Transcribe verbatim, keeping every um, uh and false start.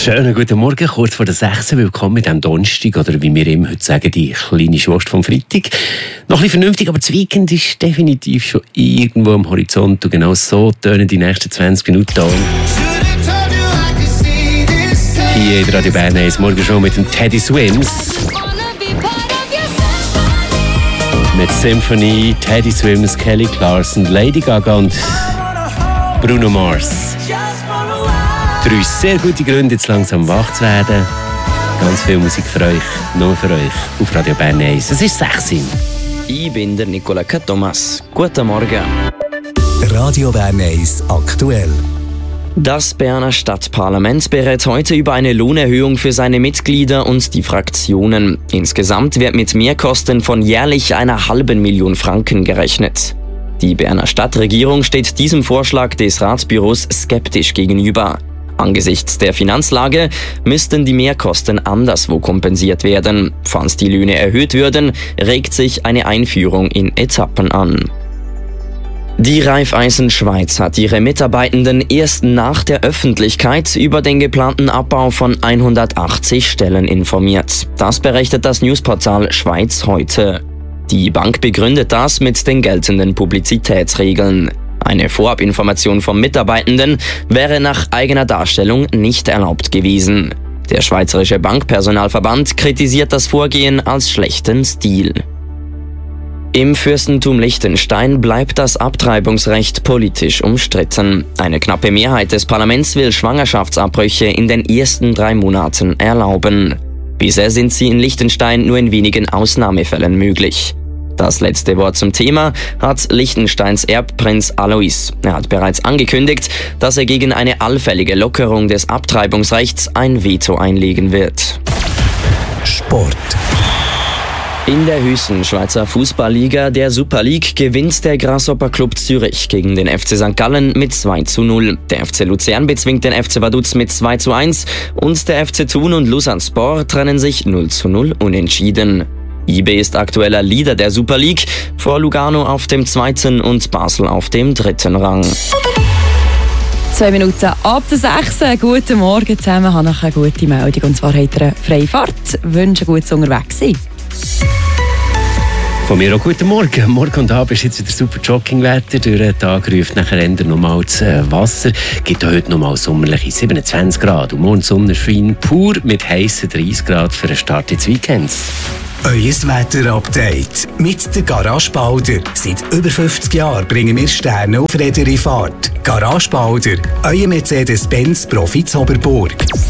Schönen guten Morgen, kurz vor der sechs. Willkommen mit diesem Donnerstag, oder wie wir ihm heute sagen, die kleine Schwurst vom Freitag. Noch ein bisschen vernünftig, aber das Weekend ist definitiv schon irgendwo am Horizont. Und genau so tönen die nächsten zwanzig Minuten an. Hier in Radio Bern ist morgen schon mit dem Teddy Swims. Mit Symphony, Teddy Swims, Kelly Clarkson, Lady Gaga und Bruno Mars. Drei sehr gute Gründe, jetzt langsam wach zu werden. Ganz viel Musik für euch, nur für euch, auf Radio Bern eins. Es ist sechs Uhr. Ich bin der Nicola Thomas. Guten Morgen. Radio Bern eins aktuell. Das Berner Stadtparlament berät heute über eine Lohnerhöhung für seine Mitglieder und die Fraktionen. Insgesamt wird mit Mehrkosten von jährlich einer halben Million Franken gerechnet. Die Berner Stadtregierung steht diesem Vorschlag des Ratsbüros skeptisch gegenüber. Angesichts der Finanzlage müssten die Mehrkosten anderswo kompensiert werden. Falls die Löhne erhöht würden, regt sich eine Einführung in Etappen an. Die Raiffeisen Schweiz hat ihre Mitarbeitenden erst nach der Öffentlichkeit über den geplanten Abbau von hundertachtzig Stellen informiert. Das berichtet das Newsportal Schweiz heute. Die Bank begründet das mit den geltenden Publizitätsregeln. Eine Vorabinformation vom Mitarbeitenden wäre nach eigener Darstellung nicht erlaubt gewesen. Der Schweizerische Bankpersonalverband kritisiert das Vorgehen als schlechten Stil. Im Fürstentum Liechtenstein bleibt das Abtreibungsrecht politisch umstritten. Eine knappe Mehrheit des Parlaments will Schwangerschaftsabbrüche in den ersten drei Monaten erlauben. Bisher sind sie in Liechtenstein nur in wenigen Ausnahmefällen möglich. Das letzte Wort zum Thema hat Liechtensteins Erbprinz Alois. Er hat bereits angekündigt, dass er gegen eine allfällige Lockerung des Abtreibungsrechts ein Veto einlegen wird. Sport. In der höchsten Schweizer Fußballliga, der Super League, gewinnt der Grasshopper Club Zürich gegen den F C Sankt Gallen mit zwei zu null. Der F C Luzern bezwingt den F C Vaduz mit zwei zu eins und der F C Thun und Lausanne-Sport trennen sich null zu null unentschieden. I B ist aktueller Leader der Super League, vor Lugano auf dem zweiten und Basel auf dem dritten Rang. Zwei Minuten ab der sechs. Guten Morgen zusammen. Ich habe noch eine gute Meldung. Und zwar habt ihr eine freie Fahrt. Ich wünsche gutes Unterwegssein. Von mir auch guten Morgen. Morgen und Abend ist jetzt wieder super Joggingwetter. Durch den Tag ruft nachher Ende nochmal das Wasser. Es gibt heute nochmal sommerliche siebenundzwanzig Grad. Und morgen Sonnenschein pur mit heissen dreißig Grad für den Start ins Weekend. Euer Wetter-Update mit der Garage Balder. Seit über fünfzig Jahren bringen wir Sterne auf Räder in Fahrt. Garage Balder, euer Mercedes-Benz Profi Zoberburg.